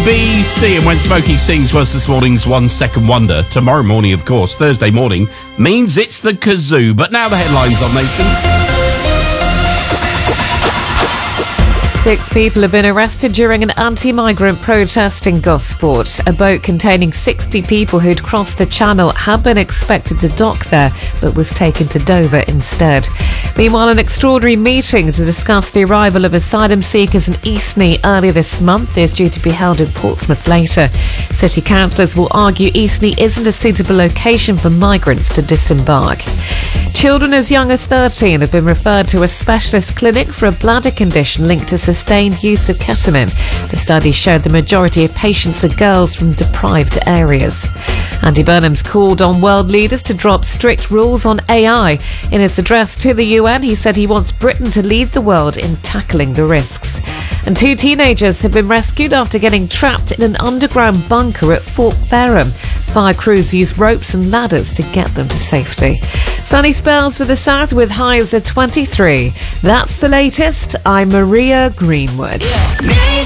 BBC, and When Smokey Sings was this morning's 1 Second Wonder. Tomorrow morning, of course, Thursday morning, means it's the kazoo. But now the headlines on Nation. 6 people have been arrested during an anti-migrant protest in Gosport. A boat containing 60 people who'd crossed the channel had been expected to dock there, but was taken to Dover instead. Meanwhile, an extraordinary meeting to discuss the arrival of asylum seekers in Eastney earlier this month is due to be held in Portsmouth later. City councillors will argue Eastney isn't a suitable location for migrants to disembark. Children as young as 13 have been referred to a specialist clinic for a bladder condition linked to sustained use of ketamine. The study showed the majority of patients are girls from deprived areas. Andy Burnham's called on world leaders to drop strict rules on AI. In his address to the UN, he said he wants Britain to lead the world in tackling the risks. And 2 teenagers have been rescued after getting trapped in an underground bunker at Fort Ferrum. Fire crews used ropes and ladders to get them to safety. Sunny spells for the south with highs of 23. That's the latest. I'm Maria Greenwood.